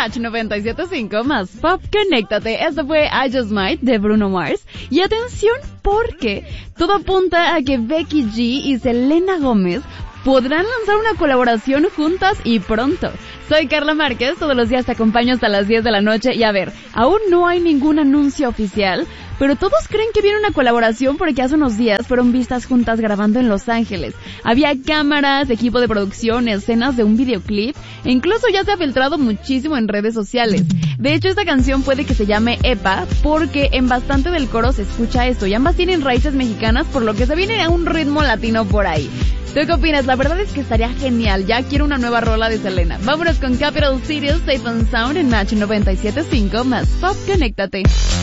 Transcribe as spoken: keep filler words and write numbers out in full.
Match noventa y siete punto cinco más Pop, conéctate. Esto fue I Just Might de Bruno Mars. Y atención porque todo apunta a que Becky G y Selena Gómez podrán lanzar una colaboración juntas y pronto. Soy Carla Márquez, todos los días te acompaño hasta las diez de la noche y a ver, aún no hay ningún anuncio oficial, pero todos creen que viene una colaboración porque hace unos días fueron vistas juntas grabando en Los Ángeles. Había cámaras, equipo de producción, escenas de un videoclip e incluso ya se ha filtrado muchísimo en redes sociales. De hecho, esta canción puede que se llame Epa porque en bastante del coro se escucha esto y ambas tienen raíces mexicanas por lo que se viene a un ritmo latino por ahí. ¿Tú qué opinas? La verdad es que estaría genial. Ya quiero una nueva rola de Selena. Vámonos con Capital Cities, Safe and Sound en Match noventa y siete punto cinco más Pop, conéctate.